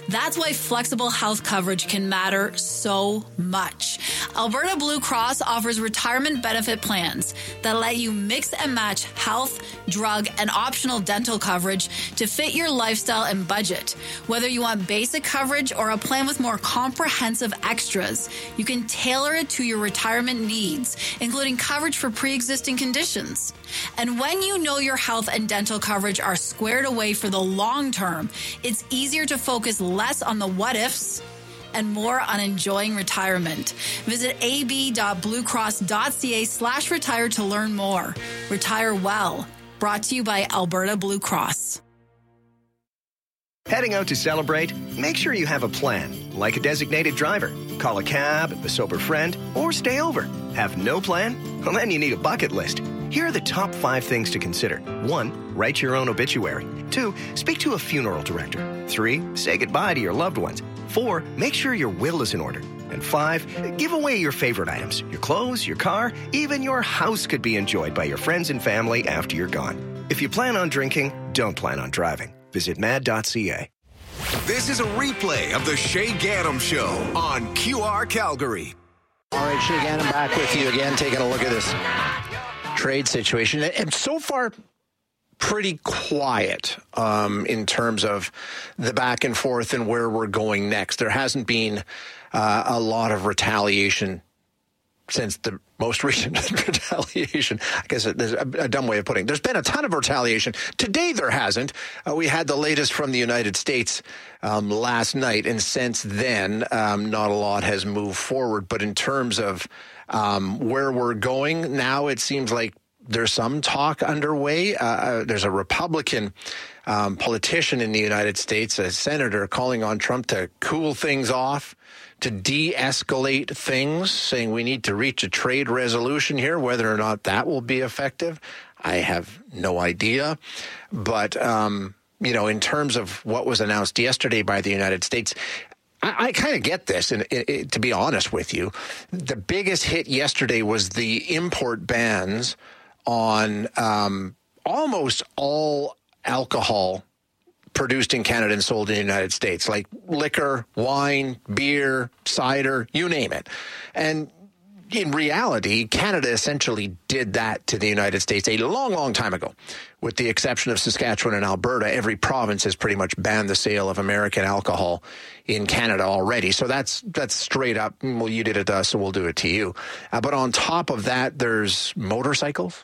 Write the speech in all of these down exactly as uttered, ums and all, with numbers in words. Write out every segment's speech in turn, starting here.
That's why flexible health coverage can matter so much. Alberta Blue Cross offers retirement benefit plans that let you mix and match health, drug, and optional dental coverage to fit your lifestyle and budget. Whether you want basic coverage or a plan with more comprehensive extras, you can tailor it to your retirement needs, including coverage for pre-existing conditions. And when you know your health and dental coverage are squared away for the long term, it's easier to focus less on the what-ifs and more on enjoying retirement. Visit ab.bluecross.ca slash retire to learn more. Retire well. Brought to you by Alberta Blue Cross. Heading out to celebrate? Make sure you have a plan, like a designated driver. Call a cab, a sober friend, or stay over. Have no plan? Well, then you need a bucket list. Here are the top five things to consider. One, write your own obituary. Two, speak to a funeral director. Three, say goodbye to your loved ones. Four, make sure your will is in order. And five, give away your favorite items. Your clothes, your car, even your house could be enjoyed by your friends and family after you're gone. If you plan on drinking, don't plan on driving. Visit mad dot c a. This is a replay of the Shay Gaddam Show on Q R Calgary. All right, Shay Gaddam back with you again, taking a look at this trade situation. And so far, pretty quiet um, in terms of the back and forth and where we're going next. There hasn't been uh, a lot of retaliation since the most recent retaliation. I guess there's a, a dumb way of putting it. There's been a ton of retaliation. Today there hasn't. Uh, we had the latest from the United States um, last night, and since then, um, not a lot has moved forward. But in terms of um, where we're going now, it seems like there's some talk underway. Uh, there's a Republican um, politician in the United States, a senator, calling on Trump to cool things off, to de-escalate things, saying we need to reach a trade resolution here. Whether or not that will be effective, I have no idea. But, um, you know, in terms of what was announced yesterday by the United States, I, I kind of get this, and it, it, to be honest with you, the biggest hit yesterday was the import bans on um, almost all alcohol produced in Canada and sold in the United States, like liquor, wine, beer, cider, you name it. And in reality, Canada essentially did that to the United States a long, long time ago. With the exception of Saskatchewan and Alberta, every province has pretty much banned the sale of American alcohol in Canada already. So that's that's straight up, well, you did it to us, so we'll do it to you. Uh, but on top of that, there's motorcycles.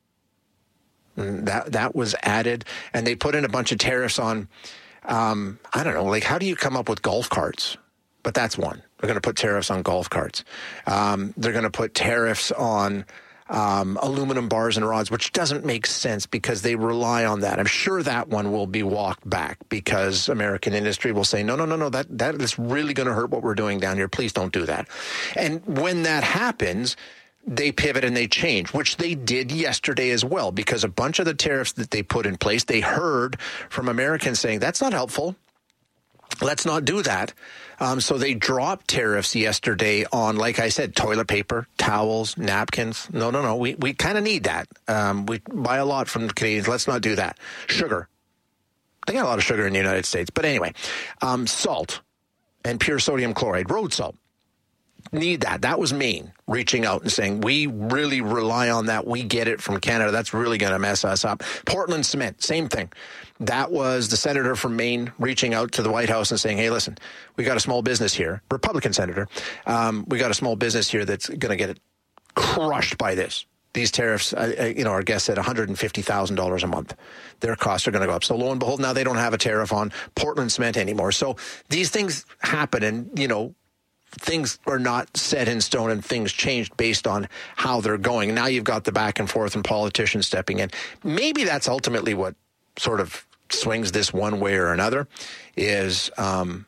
That that was added, and they put in a bunch of tariffs on, um, I don't know, like how do you come up with golf carts? But that's one. They're going to put tariffs on golf carts. Um, they're going to put tariffs on um, aluminum bars and rods, which doesn't make sense because they rely on that. I'm sure that one will be walked back because American industry will say, no, no, no, no, that, that is really going to hurt what we're doing down here. Please don't do that. And when that happens, they pivot and they change, which they did yesterday as well, because a bunch of the tariffs that they put in place, they heard from Americans saying, that's not helpful. Let's not do that. Um, so they dropped tariffs yesterday on, like I said, toilet paper, towels, napkins. No, no, no. We, we kind of need that. Um, we buy a lot from the Canadians. Let's not do that. Sugar. They got a lot of sugar in the United States. But anyway, um, salt and pure sodium chloride, road salt. Need that. That was Maine reaching out and saying, we really rely on that. We get it from Canada. That's really going to mess us up. Portland cement, same thing. That was the senator from Maine reaching out to the White House and saying, hey, listen, we got a small business here, Republican senator. Um, we got a small business here that's going to get it crushed by this. These tariffs, uh, you know, our guest said one hundred fifty thousand dollars a month. Their costs are going to go up. So lo and behold, now they don't have a tariff on Portland cement anymore. So these things happen, and, you know, things are not set in stone, and things changed based on how they're going. Now you've got the back and forth and politicians stepping in. Maybe that's ultimately what sort of swings this one way or another, is um,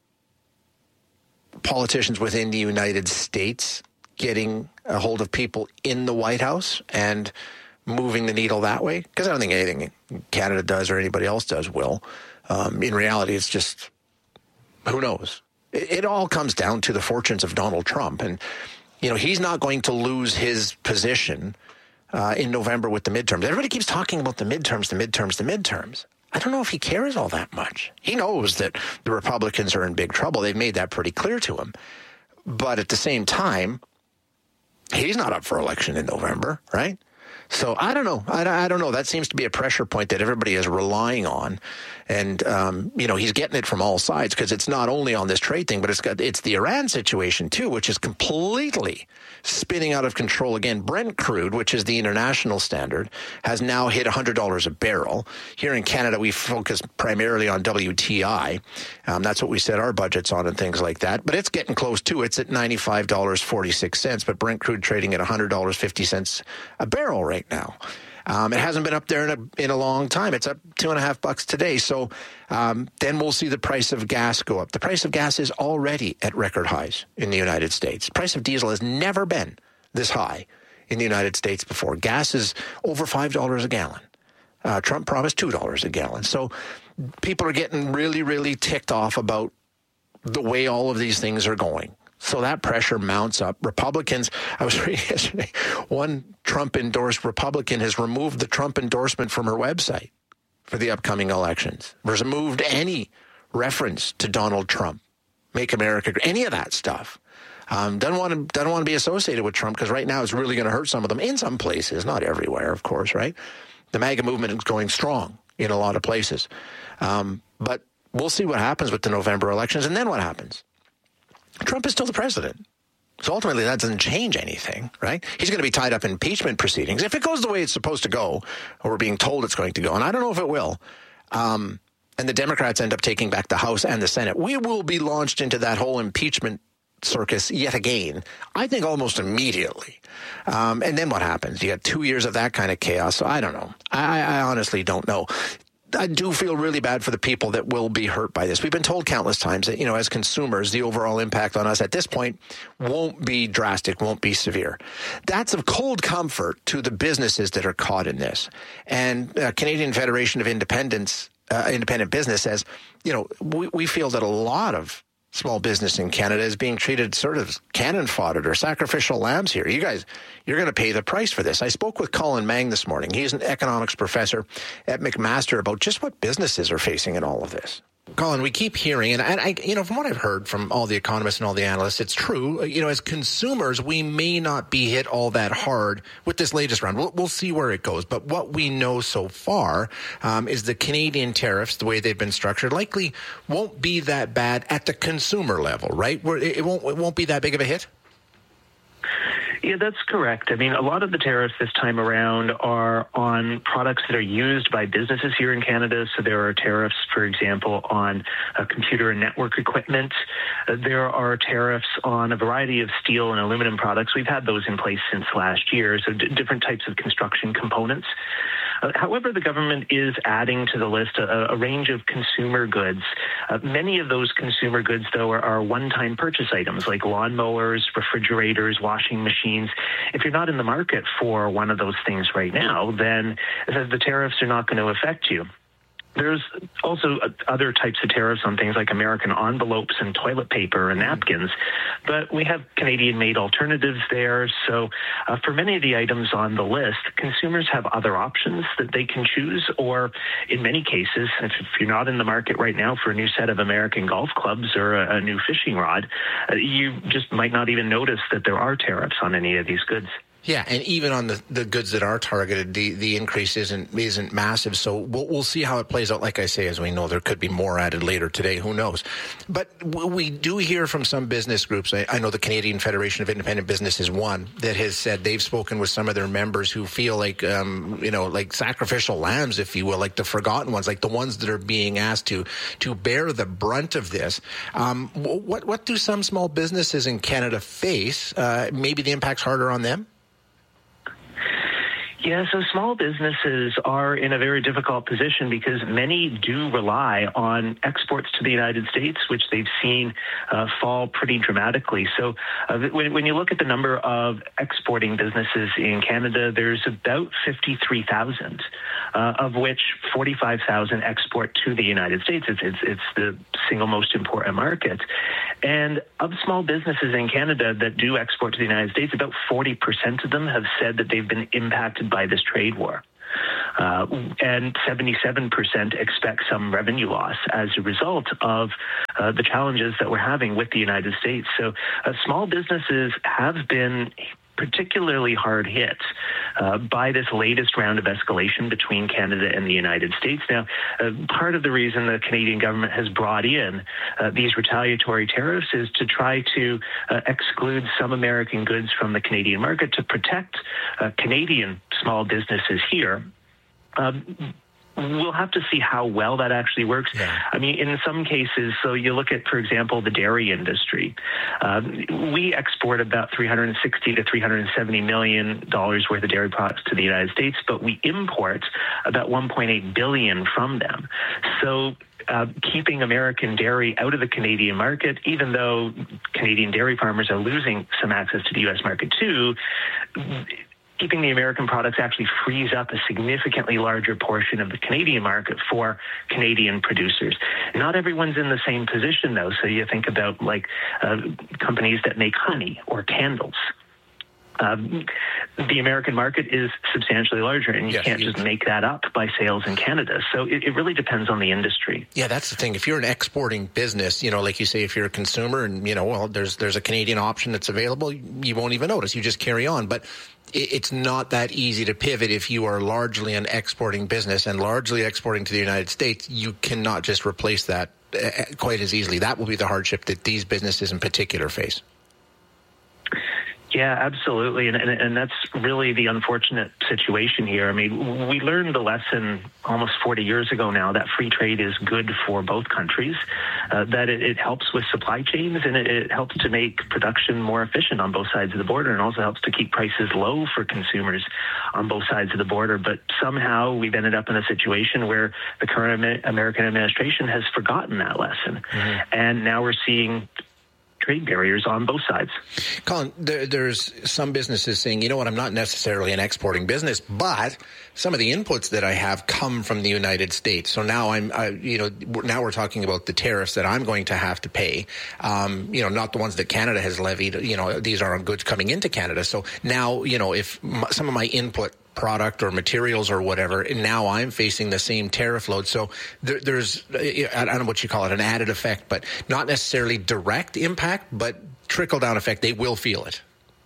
politicians within the United States getting a hold of people in the White House and moving the needle that way. Because I don't think anything Canada does or anybody else does will. Um, in reality, it's just, who knows? It, it all comes down to the fortunes of Donald Trump. And, you know, he's not going to lose his position uh, in November with the midterms. Everybody keeps talking about the midterms, the midterms, the midterms. I don't know if he cares all that much. He knows that the Republicans are in big trouble. They've made that pretty clear to him. But at the same time, he's not up for election in November, right? So I don't know. I, I don't know. That seems to be a pressure point that everybody is relying on. And, um, you know, he's getting it from all sides because it's not only on this trade thing, but it's got it's the Iran situation, too, which is completely spinning out of control again. Brent crude, which is the international standard, has now hit one hundred dollars a barrel. Here in Canada, we focus primarily on W T I. Um, that's what we set our budgets on and things like that. But it's getting close, too. It's at ninety-five dollars and forty-six cents, but Brent crude trading at one hundred dollars and fifty cents a barrel right now. Um, it hasn't been up there in a, in a long time. It's up two and a half bucks today. So um, then we'll see the price of gas go up. The price of gas is already at record highs in the United States. The price of diesel has never been this high in the United States before. Gas is over five dollars a gallon. Uh, Trump promised two dollars a gallon. So people are getting really, really ticked off about the way all of these things are going. So that pressure mounts up. Republicans, I was reading yesterday, one Trump-endorsed Republican has removed the Trump endorsement from her website for the upcoming elections. Has removed any reference to Donald Trump, Make America Great, any of that stuff. Um, doesn't want to doesn't want to be associated with Trump because right now it's really going to hurt some of them in some places, not everywhere, of course, right? The MAGA movement is going strong in a lot of places. Um, but we'll see what happens with the November elections, and then what happens. Trump is still the president. So ultimately, that doesn't change anything, right? He's going to be tied up in impeachment proceedings. If it goes the way it's supposed to go, or we're being told it's going to go, and I don't know if it will, um, and the Democrats end up taking back the House and the Senate, we will be launched into that whole impeachment circus yet again, I think almost immediately. Um, and then what happens? You got two years of that kind of chaos. So I don't know. I, I honestly don't know. I do feel really bad for the people that will be hurt by this. We've been told countless times that, you know, as consumers, the overall impact on us at this point won't be drastic, won't be severe. That's of cold comfort to the businesses that are caught in this. And uh, Canadian Federation of Independents, uh, Independent Business says, you know, we, we feel that a lot of small business in Canada is being treated sort of cannon fodder or sacrificial lambs here. You guys, you're going to pay the price for this. I spoke with Colin Mang this morning. He's an economics professor at McMaster about just what businesses are facing in all of this. Colin, we keep hearing, and I, you know, from what I've heard from all the economists and all the analysts, it's true. You know, as consumers, we may not be hit all that hard with this latest round. We'll, we'll see where it goes. But what we know so far um, is the Canadian tariffs, the way they've been structured, likely won't be that bad at the consumer level, right? Where it won't, it won't be that big of a hit. Yeah, that's correct. I mean, a lot of the tariffs this time around are on products that are used by businesses here in Canada. So there are tariffs, for example, on uh, computer and network equipment. Uh, there are tariffs on a variety of steel and aluminum products. We've had those in place since last year, so d- different types of construction components. Uh, however, the government is adding to the list a, a range of consumer goods. Uh, many of those consumer goods, though, are, are one-time purchase items like lawnmowers, refrigerators, washing machines. If you're not in the market for one of those things right now, then the tariffs are not going to affect you. There's also other types of tariffs on things like American envelopes and toilet paper and napkins, but we have Canadian-made alternatives there. So uh, for many of the items on the list, consumers have other options that they can choose, or in many cases, if, if you're not in the market right now for a new set of American golf clubs or a, a new fishing rod, uh, you just might not even notice that there are tariffs on any of these goods. Yeah, and even on the, the goods that are targeted, the, the increase isn't isn't massive. So we'll, we'll see how it plays out. Like I say, as we know, there could be more added later today. Who knows? But we do hear from some business groups. I, I know the Canadian Federation of Independent Business is one that has said they've spoken with some of their members who feel like, um, you know, like sacrificial lambs, if you will, like the forgotten ones, like the ones that are being asked to to bear the brunt of this. Um, what what do some small businesses in Canada face? Uh, maybe the impact's harder on them? Yeah, so small businesses are in a very difficult position because many do rely on exports to the United States, which they've seen uh, fall pretty dramatically. So uh, when, when you look at the number of exporting businesses in Canada, there's about fifty-three thousand, uh, of which forty-five thousand export to the United States. It's, it's, it's the single most important market. And of small businesses in Canada that do export to the United States, about forty percent of them have said that they've been impacted by this trade war. Uh, and seventy-seven percent expect some revenue loss as a result of uh, the challenges that we're having with the United States. So uh, small businesses have been particularly hard hit uh, by this latest round of escalation between Canada and the United States. Now, uh, part of the reason the Canadian government has brought in uh, these retaliatory tariffs is to try to uh, exclude some American goods from the Canadian market to protect uh, Canadian small businesses here. Um, We'll have to see how well that actually works. Yeah. I mean, in some cases, so you look at, for example, the dairy industry. Um, we export about three hundred sixty to three hundred seventy million dollars worth of dairy products to the United States, but we import about one point eight billion dollars from them. So uh, keeping American dairy out of the Canadian market, even though Canadian dairy farmers are losing some access to the U S market too, keeping the American products actually frees up a significantly larger portion of the Canadian market for Canadian producers. Not everyone's in the same position, though. So you think about like uh, companies that make honey or candles. Um, the American market is substantially larger, and you yes, can't just make that up by sales in Canada. So it, it really depends on the industry. Yeah, that's the thing. If you're an exporting business, you know, like you say, if you're a consumer and, you know, well, there's there's a Canadian option that's available, you won't even notice. You just carry on. But it, it's not that easy to pivot if you are largely an exporting business and largely exporting to the United States. You cannot just replace that uh, quite as easily. That will be the hardship that these businesses in particular face. Yeah, absolutely. And, and and that's really the unfortunate situation here. I mean, we learned the lesson almost forty years ago now that free trade is good for both countries, uh, that it, it helps with supply chains and it, it helps to make production more efficient on both sides of the border, and also helps to keep prices low for consumers on both sides of the border. But somehow we've ended up in a situation where the current American administration has forgotten that lesson. Mm-hmm. And now we're seeing trade barriers on both sides. Colin, there, there's some businesses saying, you know what, I'm not necessarily an exporting business, but some of the inputs that I have come from the United States. So now I'm, I, you know, now we're talking about the tariffs that I'm going to have to pay. Um, you know, not the ones that Canada has levied. You know, these are on goods coming into Canada. So now, you know, if m- some of my input product or materials or whatever, and now I'm facing the same tariff load. So there, there's, I don't know what you call it, an added effect, but not necessarily direct impact, but trickle down effect. They will feel it.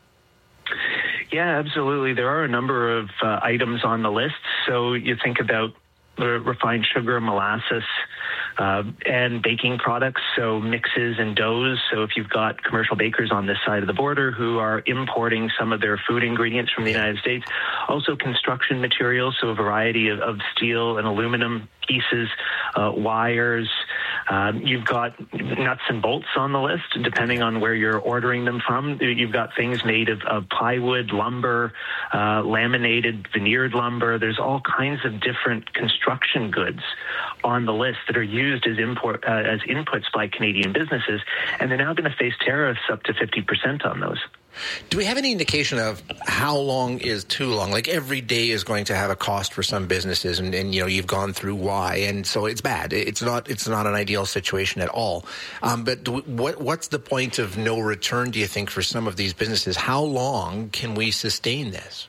Yeah, absolutely. There are a number of uh, items on the list. So you think about the refined sugar, molasses, uh, and baking products, so mixes and doughs. So if you've got commercial bakers on this side of the border who are importing some of their food ingredients from the United States, also construction materials, so a variety of, of steel and aluminum pieces, uh, wires. Um, you've got nuts and bolts on the list, depending on where you're ordering them from. You've got things made of, of plywood, lumber, uh, laminated, veneered lumber. There's all kinds of different construction goods on the list that are used as import uh, as inputs by Canadian businesses, and they're now going to face tariffs up to fifty percent on those. Do we have any indication of how long is too long? Like every day is going to have a cost for some businesses, and, and you know you've gone through why, and so it's bad. It's not. It's not an ideal situation at all. Um, but do we, what what's the point of no return? Do you think for some of these businesses? How long can we sustain this?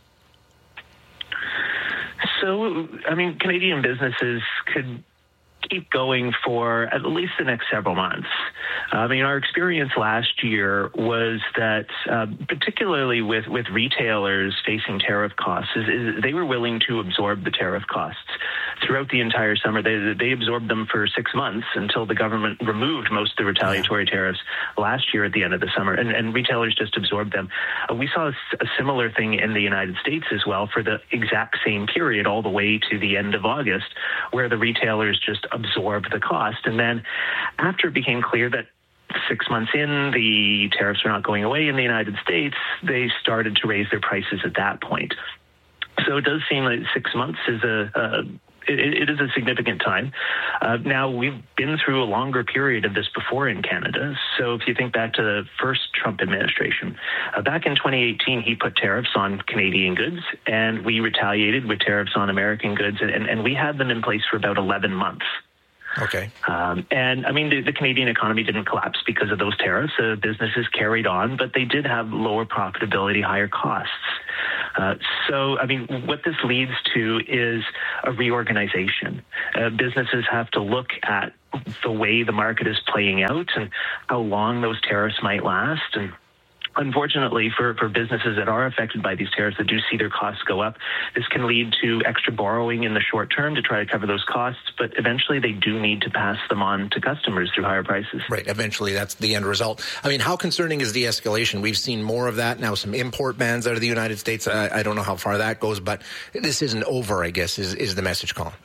So, I mean, Canadian businesses could keep going for at least the next several months. I mean, our experience last year was that, uh, particularly with, with retailers facing tariff costs, is, is they were willing to absorb the tariff costs throughout the entire summer. They they absorbed them for six months until the government removed most of the retaliatory tariffs last year at the end of the summer, and, and retailers just absorbed them. Uh, we saw a, a similar thing in the United States as well for the exact same period, all the way to the end of August, where the retailers just absorbed the cost. And then after it became clear that six months in, the tariffs were not going away in the United States, they started to raise their prices at that point. So it does seem like six months is a, a it, it is a significant time. Uh, now, we've been through a longer period of this before in Canada. So if you think back to the first Trump administration, uh, back in twenty eighteen, he put tariffs on Canadian goods, and we retaliated with tariffs on American goods, and, and, and we had them in place for about eleven months. Okay. Um, and I mean, the, the Canadian economy didn't collapse because of those tariffs. Uh, businesses carried on, but they did have lower profitability, higher costs. Uh, so, I mean, what this leads to is a reorganization. Uh, businesses have to look at the way the market is playing out and how long those tariffs might last. And unfortunately, for, for businesses that are affected by these tariffs that do see their costs go up, this can lead to extra borrowing in the short term to try to cover those costs. But eventually, they do need to pass them on to customers through higher prices. Right. Eventually, that's the end result. I mean, how concerning is de-escalation? We've seen more of that now, some import bans out of the United States. I, I don't know how far that goes, but this isn't over, I guess, is, is the message, Colin.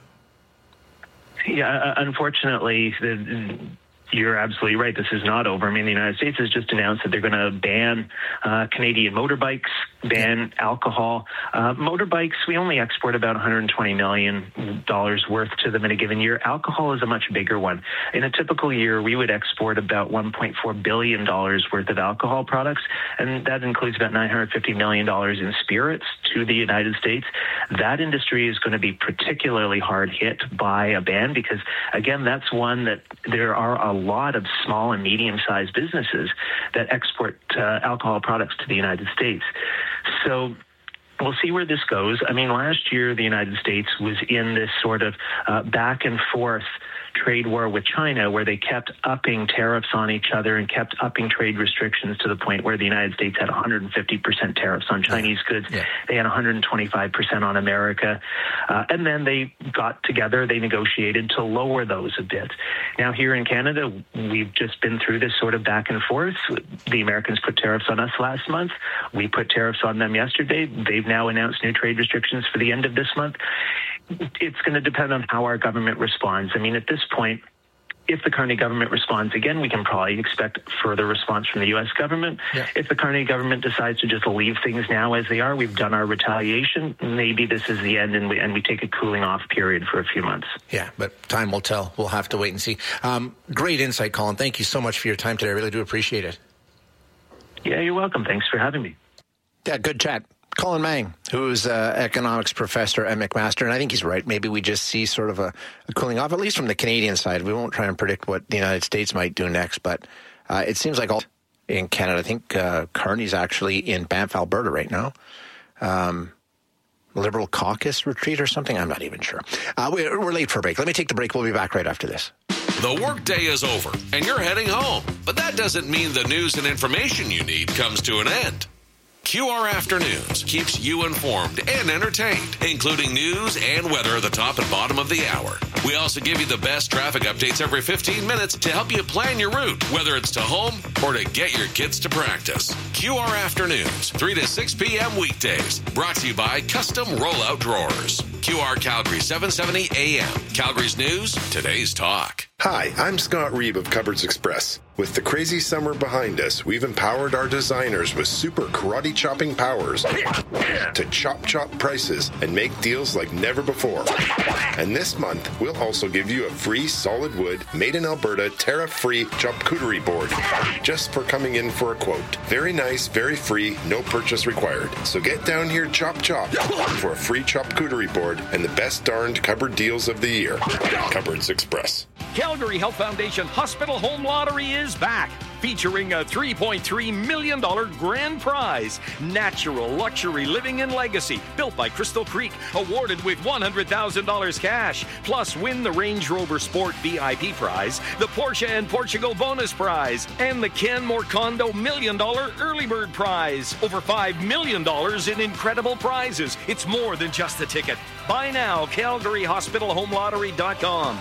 Yeah, unfortunately, the, you're absolutely right. This is not over. I mean, the United States has just announced that they're going to ban uh, Canadian motorbikes, ban alcohol. Uh, motorbikes, we only export about one hundred twenty million dollars worth to them in a given year. Alcohol is a much bigger one. In a typical year, we would export about one point four billion dollars worth of alcohol products, and that includes about nine hundred fifty million dollars in spirits to the United States. That industry is going to be particularly hard hit by a ban because, again, that's one that there are a lot of small and medium-sized businesses that export uh, alcohol products to the United States. So we'll see where this goes. I mean, last year, the United States was in this sort of uh, back and forth trade war with China, where they kept upping tariffs on each other and kept upping trade restrictions to the point where the United States had one hundred fifty percent tariffs on Chinese goods. Yeah. They had one hundred twenty-five percent on America. Uh, and then they got together, they negotiated to lower those a bit. Now, here in Canada, we've just been through this sort of back and forth. The Americans put tariffs on us last month. We put tariffs on them yesterday. They've now announced new trade restrictions for the end of this month. It's going to depend on how our government responds. I mean, at this point, if the Carney government responds again, we can probably expect further response from the U S government. Yeah. If the Carney government decides to just leave things now as they are, we've done our retaliation, maybe this is the end and we, and we take a cooling off period for a few months. Yeah, but time will tell. We'll have to wait and see. Um, great insight, Colin. Thank you so much for your time today. I really do appreciate it. Yeah, you're welcome. Thanks for having me. Yeah, good chat. Colin Mang, who's an uh, economics professor at McMaster, and I think he's right. Maybe we just see sort of a, a cooling off, at least from the Canadian side. We won't try and predict what the United States might do next, but uh, it seems like all in Canada. I think uh, Carney's actually in Banff, Alberta right now. Um, Liberal caucus retreat or something? I'm not even sure. Uh, we're, we're late for a break. Let me take the break. We'll be back right after this. The workday is over, and you're heading home. But that doesn't mean the news and information you need comes to an end. Q R Afternoons keeps you informed and entertained, including news and weather at the top and bottom of the hour. We also give you the best traffic updates every fifteen minutes to help you plan your route, whether it's to home or to get your kids to practice. Q R Afternoons, three to six p.m. weekdays. Brought to you by Custom Rollout Drawers. Q R Calgary, seven seventy A M. Calgary's news, today's talk. Hi, I'm Scott Reeb of Cupboards Express. With the crazy summer behind us, we've empowered our designers with super karate chopping powers to chop chop prices and make deals like never before. And this month, we'll also give you a free solid wood, made in Alberta, tariff-free charcuterie board just for coming in for a quote. Very nice, very free, no purchase required. So get down here, chop chop, for a free charcuterie board and the best darned cupboard deals of the year. Cupboards Express. Calgary Health Foundation Hospital Home Lottery is back, featuring a three point three million dollars grand prize. Natural luxury living and legacy, built by Crystal Creek, awarded with one hundred thousand dollars cash. Plus, win the Range Rover Sport V I P prize, the Porsche and Portugal bonus prize, and the Ken Morcondo million dollar early bird prize. Over five million dollars in incredible prizes. It's more than just a ticket. Buy now, Calgary Hospital Home Lottery dot com.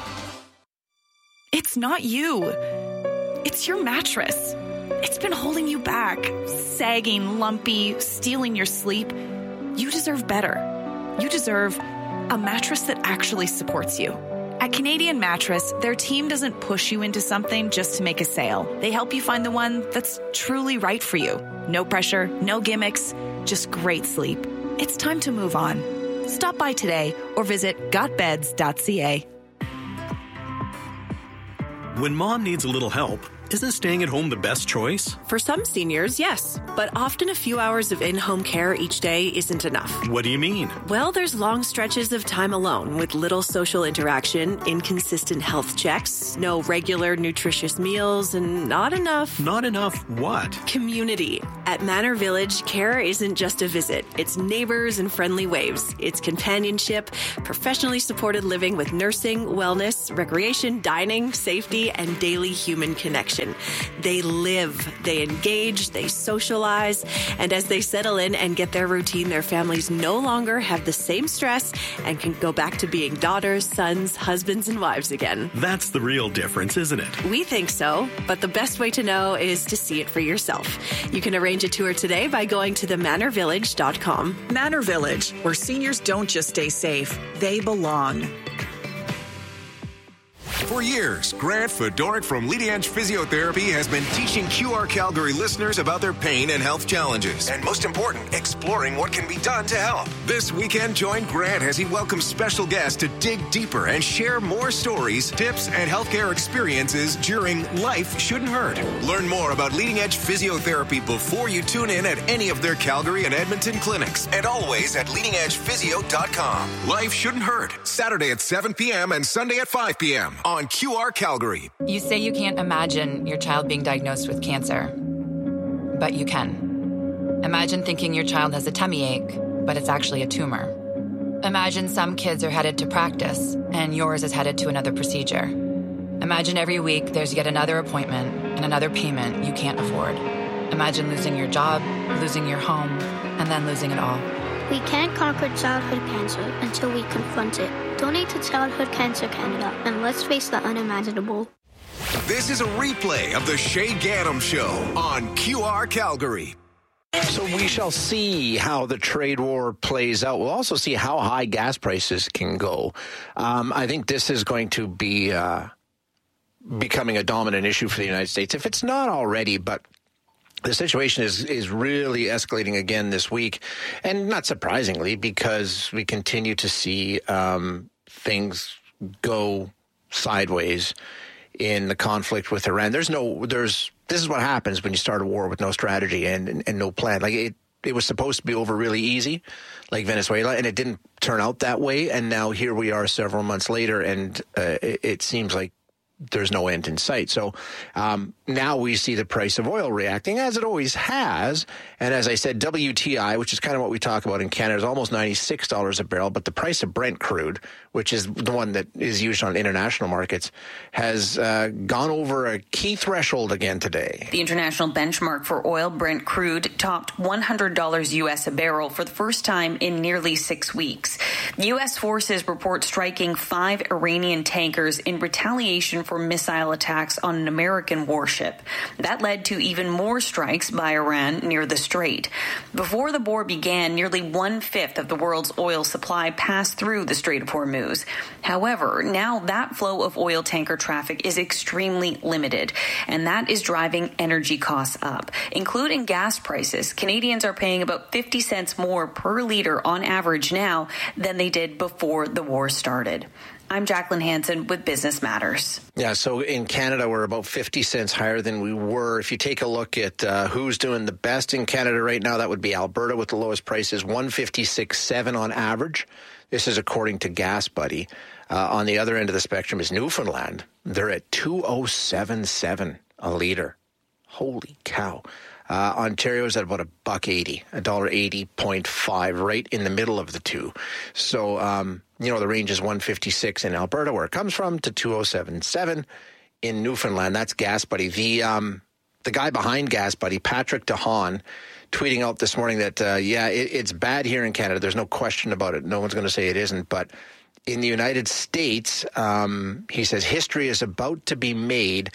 It's not you. It's your mattress. It's been holding you back, sagging, lumpy, stealing your sleep. You deserve better. You deserve a mattress that actually supports you. At Canadian Mattress, their team doesn't push you into something just to make a sale. They help you find the one that's truly right for you. No pressure, no gimmicks, just great sleep. It's time to move on. Stop by today or visit got beds dot c a. When mom needs a little help, isn't staying at home the best choice? For some seniors, yes. But often a few hours of in-home care each day isn't enough. What do you mean? Well, there's long stretches of time alone with little social interaction, inconsistent health checks, no regular nutritious meals, and not enough... Not enough what? Community. At Manor Village, care isn't just a visit. It's neighbors and friendly waves. It's companionship, professionally supported living with nursing, wellness, recreation, dining, safety, and daily human connection. They live, they engage, they socialize, and as they settle in and get their routine, their families no longer have the same stress and can go back to being daughters, sons, husbands, and wives again. That's the real difference, isn't it? We think so, but the best way to know is to see it for yourself. You can arrange a tour today by going to the manor village dot com. Manor Village, where seniors don't just stay safe, they belong. For years, Grant Fedoruk from Leading Edge Physiotherapy has been teaching Q R Calgary listeners about their pain and health challenges. And most important, exploring what can be done to help. This weekend, join Grant as he welcomes special guests to dig deeper and share more stories, tips, and healthcare experiences during Life Shouldn't Hurt. Learn more about Leading Edge Physiotherapy before you tune in at any of their Calgary and Edmonton clinics. And always at leading edge physio dot com. Life Shouldn't Hurt, Saturday at seven p.m. and Sunday at five p.m. on Q R Calgary. You say you can't imagine your child being diagnosed with cancer, but you can. Imagine thinking your child has a tummy ache, but it's actually a tumor. Imagine some kids are headed to practice, and yours is headed to another procedure. Imagine every week there's yet another appointment and another payment you can't afford. Imagine losing your job, losing your home, and then losing it all. We can't conquer childhood cancer until we confront it. Donate to Childhood Cancer Canada, and let's face the unimaginable. This is a replay of the Shay Ganem Show on Q R Calgary. So we shall see how the trade war plays out. We'll also see how high gas prices can go. Um, I think this is going to be uh, becoming a dominant issue for the United States, if it's not already, but the situation is, is really escalating again this week, and not surprisingly, because we continue to see um, things go sideways in the conflict with Iran. There's no, there's, this is what happens when you start a war with no strategy and, and, and no plan. Like it, it was supposed to be over really easy, like Venezuela, and it didn't turn out that way. And now here we are several months later, and uh, it, it seems like there's no end in sight. So um, now we see the price of oil reacting, as it always has. And as I said, W T I, which is kind of what we talk about in Canada, is almost ninety-six dollars a barrel. But the price of Brent crude, which is the one that is used on international markets, has uh, gone over a key threshold again today. The international benchmark for oil, Brent crude, topped one hundred dollars U S a barrel for the first time in nearly six weeks. U S forces report striking five Iranian tankers in retaliation for missile attacks on an American warship. That led to even more strikes by Iran near the Strait. Before the war began, nearly one-fifth of the world's oil supply passed through the Strait of Hormuz. However, now that flow of oil tanker traffic is extremely limited, and that is driving energy costs up, including gas prices. Canadians are paying about fifty cents more per liter on average now than they did before the war started. I'm Jacqueline Hansen with Business Matters. Yeah, so in Canada, we're about fifty cents higher than we were. If you take a look at uh, who's doing the best in Canada right now, that would be Alberta with the lowest prices, one fifty-six point seven on average. This is according to Gas Buddy. Uh, on the other end of the spectrum is Newfoundland. They're at two oh seven seven a liter. Holy cow. Uh, Ontario is at about a buck eighty, a dollar eighty point five, right in the middle of the two. So, um, you know, the range is one fifty-six in Alberta, where it comes from, to two oh seven seven in Newfoundland. That's Gas Buddy. The um, the guy behind Gas Buddy, Patrick DeHaan, tweeting out this morning that, uh, yeah, it, it's bad here in Canada. There's no question about it. No one's going to say it isn't. But in the United States, um, he says history is about to be made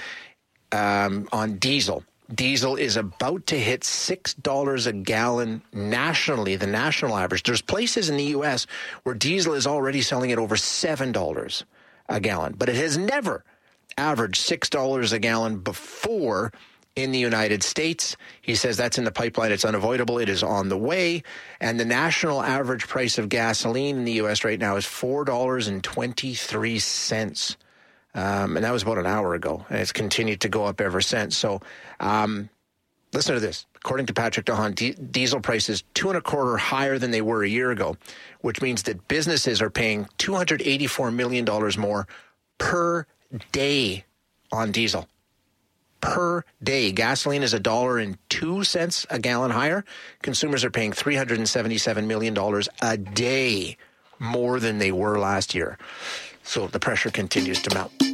um, on diesel. Diesel is about to hit six dollars a gallon nationally, the national average. There's places in the U S where diesel is already selling at over seven dollars a gallon, but it has never averaged six dollars a gallon before in the United States. He says that's in the pipeline. It's unavoidable. It is on the way. And the national average price of gasoline in the U S right now is four dollars and twenty-three cents Um, and that was about an hour ago. And it's continued to go up ever since. So um, listen to this. According to Patrick DeHaan, di- diesel prices two and a quarter higher than they were a year ago, which means that businesses are paying two hundred eighty-four million dollars more per day on diesel. Per day. Gasoline is a dollar and two cents a gallon higher. Consumers are paying three hundred seventy-seven million dollars a day more than they were last year. So the pressure continues to mount.